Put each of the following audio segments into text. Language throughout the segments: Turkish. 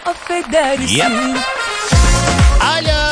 affedersin. Yep. Alo.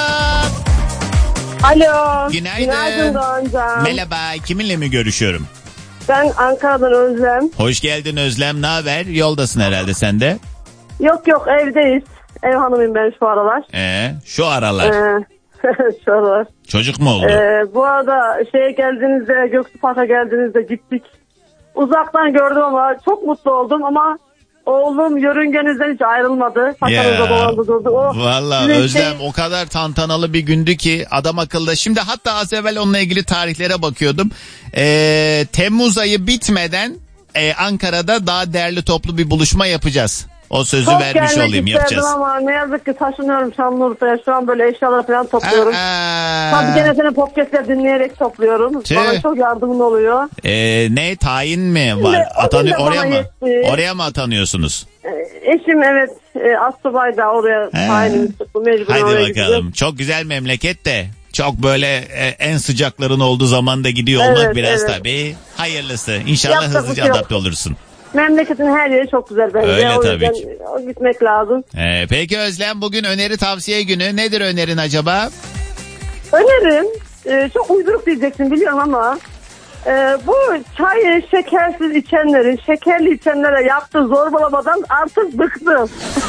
Alo. Günaydın. Doğancan. Merhaba. Kiminle mi görüşüyorum? Ben Ankara'dan Özlem. Hoş geldin Özlem. Ne haber? Yoldasın herhalde sen de. Yok evdeyiz. Ev hanımıyım ben şu aralar. Şu aralar. Şu aralar. Çocuk mu oldu? Bu arada geldiğinizde, Göksu Park'a geldiğinizde gittik. Uzaktan gördüm ama çok mutlu oldum ama oğlum yörüngenizden hiç ayrılmadı. Sakalınıza dolandı durdu. Valla Özlem o kadar tantanalı bir gündü ki adam akıllı. Şimdi hatta az evvel onunla ilgili tarihlere bakıyordum. Temmuz ayı bitmeden Ankara'da daha değerli toplu bir buluşma yapacağız. O sözü çok vermiş olayım, yapacağız. Ama ne yazık ki taşınıyorum Şanlıurfa'ya. Şu an böyle eşyaları falan topluyorum. Tabii gene senin podcast'ler dinleyerek topluyorum. Bana çok yardımın oluyor. Ne tayin mi var? Oraya mı atanıyorsunuz? Eşim evet astsubayda oraya tayinimiz çıktı. Hadi oraya bakalım. gideceğim. Çok güzel memleket de. Çok böyle en sıcakların olduğu zamanda gidiyor olmak biraz tabii hayırlısı. İnşallah hızlıca adapte olursun. Memleketin her yeri çok güzel bence. Öyle o tabii yüzden gitmek lazım. Peki Özlem, bugün öneri tavsiye günü. Nedir önerin acaba? Önerim çok uyduruk diyeceksin biliyorum ama bu çayı şekersiz içenlerin şekerli içenlere yaptığı zorbalamadan artık bıktım.